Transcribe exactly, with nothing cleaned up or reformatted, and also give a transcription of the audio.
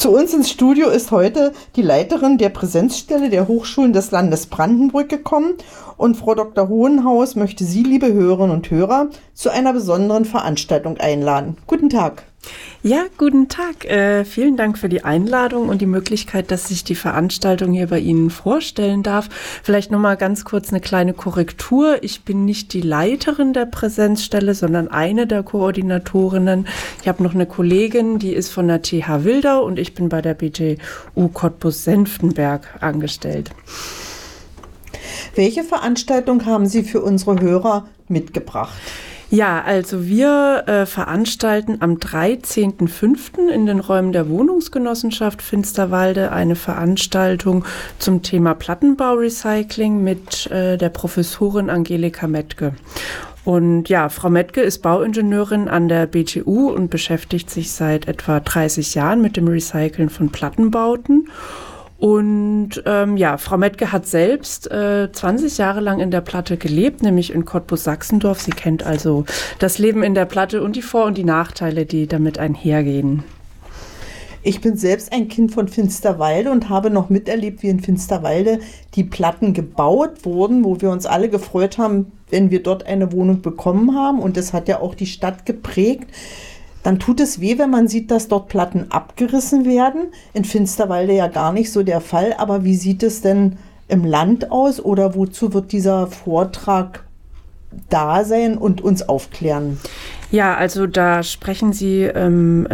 Zu uns ins Studio ist heute die Leiterin der Präsenzstelle der Hochschulen des Landes Brandenburg gekommen und Frau Doktor Hohenhaus möchte Sie, liebe Hörerinnen und Hörer, zu einer besonderen Veranstaltung einladen. Guten Tag. Ja, guten Tag. Äh, vielen Dank für die Einladung und die Möglichkeit, dass ich die Veranstaltung hier bei Ihnen vorstellen darf. Vielleicht noch mal ganz kurz eine kleine Korrektur. Ich bin nicht die Leiterin der Präsenzstelle, sondern eine der Koordinatorinnen. Ich habe noch eine Kollegin, die ist von der T H Wildau und ich bin bei der B J U Cottbus-Senftenberg angestellt. Welche Veranstaltung haben Sie für unsere Hörer mitgebracht? Ja, also wir äh, veranstalten am dreizehnten fünften in den Räumen der Wohnungsgenossenschaft Finsterwalde eine Veranstaltung zum Thema Plattenbaurecycling mit äh, der Professorin Angelika Metke. Und ja, Frau Metke ist Bauingenieurin an der B T U und beschäftigt sich seit etwa dreißig Jahren mit dem Recyceln von Plattenbauten. Und ähm, ja, Frau Metke hat selbst äh, zwanzig Jahre lang in der Platte gelebt, nämlich in Cottbus-Sachsendorf. Sie kennt also das Leben in der Platte und die Vor- und die Nachteile, die damit einhergehen. Ich bin selbst ein Kind von Finsterwalde und habe noch miterlebt, wie in Finsterwalde die Platten gebaut wurden, wo wir uns alle gefreut haben, wenn wir dort eine Wohnung bekommen haben. Und das hat ja auch die Stadt geprägt. Dann tut es weh, wenn man sieht, dass dort Platten abgerissen werden. In Finsterwalde ja gar nicht so der Fall. Aber wie sieht es denn im Land aus oder wozu wird dieser Vortrag da sein und uns aufklären? Ja, also da sprechen Sie ähm,